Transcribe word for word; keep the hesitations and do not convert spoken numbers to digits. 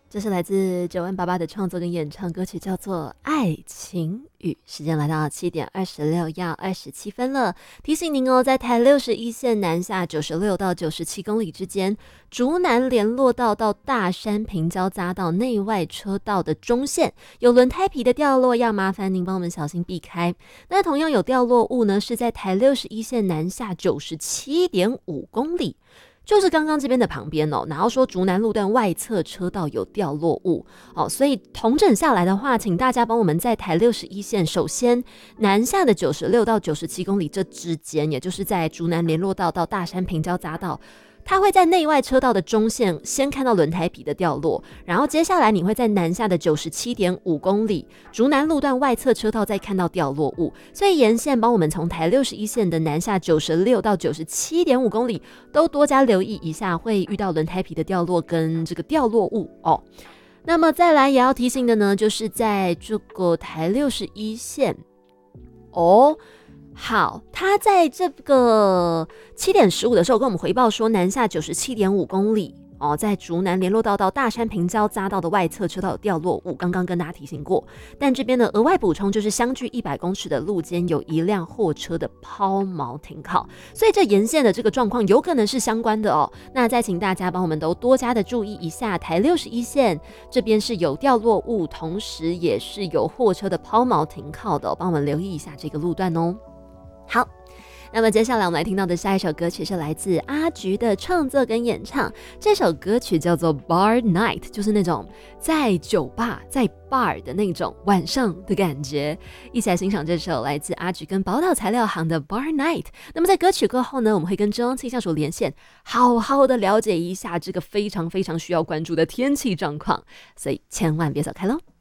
这是来自九万八八的创作跟演唱，歌曲叫做《爱情雨》。时间来到七点二十六，要二十七分了。提醒您哦，在台六十一线南下九十六到九十七公里之间，竹南联络道到大山平交匝道内外车道的中线有轮胎皮的掉落，要麻烦您帮我们小心避开。那同样有掉落物呢，是在台六十一线南下九十七点五公里。就是刚刚这边的旁边哦，然后说竹南路段外侧车道有掉落物哦，所以统整下来的话，请大家帮我们在台六十一线，首先南下的九十六到九十七公里这之间，也就是在竹南联络道到大山平交匝道。它会在内外车道的中线先看到轮胎皮的掉落，然后接下来你会在南下的九十七点五公里竹南路段外侧车道再看到掉落物，所以沿线帮我们从台六十一线的南下九十六到九十七点五公里都多加留意一下，会遇到轮胎皮的掉落跟这个掉落物哦。那么再来也要提醒的呢，就是在这个台六十一线哦。好，他在这个七点十五的时候跟我们回报说，南下九十七点五公里哦，在竹南联络道到大山平交匝道的外侧车道有掉落物，刚刚跟大家提醒过。但这边的额外补充就是，相距一百公尺的路间有一辆货车的抛锚停靠，所以这沿线的这个状况有可能是相关的哦。那再请大家帮我们都多加的注意一下，台六十一线这边是有掉落物，同时也是有货车的抛锚停靠的哦，帮我们留意一下这个路段哦。好，那么接下来我们来听到的下一首歌曲是来自阿菊的创作跟演唱，这首歌曲叫做 Bar Night， 就是那种在酒吧在 bar 的那种晚上的感觉。一起来欣赏这首来自阿菊跟宝岛材料行的 Bar Night。 那么在歌曲过后呢，我们会跟中央气象署连线，好好的了解一下这个非常非常需要关注的天气状况，所以千万别走开咯。